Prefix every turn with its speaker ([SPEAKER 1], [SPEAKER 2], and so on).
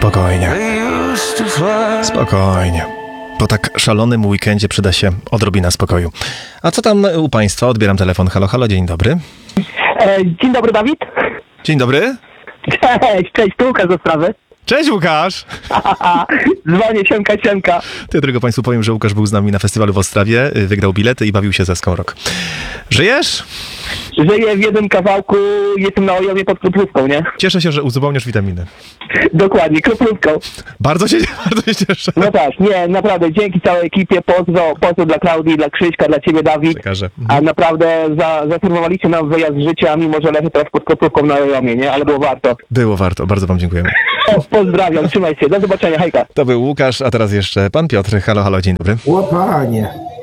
[SPEAKER 1] Spokojnie. Spokojnie. Po tak szalonym weekendzie przyda się odrobina spokoju. A co tam u państwa? Odbieram telefon. Halo, halo, dzień dobry.
[SPEAKER 2] Dzień dobry, Dawid.
[SPEAKER 1] Dzień dobry.
[SPEAKER 2] Cześć, tu Łukasz ze sprawy.
[SPEAKER 1] Cześć, Łukasz!
[SPEAKER 2] Dzwonię, siemka.
[SPEAKER 1] Ja tylko państwu powiem, że Łukasz był z nami na festiwalu w Ostrawie, wygrał bilety i bawił się ze Skomrok. Żyjesz?
[SPEAKER 2] Żyję w jednym kawałku, jestem na Ojomie pod Kroplówką, nie?
[SPEAKER 1] Cieszę się, że uzupełniasz witaminy.
[SPEAKER 2] Dokładnie, Kroplówką.
[SPEAKER 1] Bardzo się cieszę.
[SPEAKER 2] No tak, nie, naprawdę, dzięki całej ekipie, pozdro dla Klaudii, dla Krzyśka, dla ciebie, Dawid.
[SPEAKER 1] Przekażę.
[SPEAKER 2] A naprawdę zaserwowaliście nam wyjazd z życia, mimo że leżę teraz pod Kroplówką na Ojomie, nie? Ale było warto.
[SPEAKER 1] Było warto, bardzo wam dziękujemy.
[SPEAKER 2] Pozdrawiam, trzymaj się, do zobaczenia, hejka.
[SPEAKER 1] To był Łukasz, a teraz jeszcze pan Piotr. Halo, halo, dzień dobry.
[SPEAKER 3] Łapanie.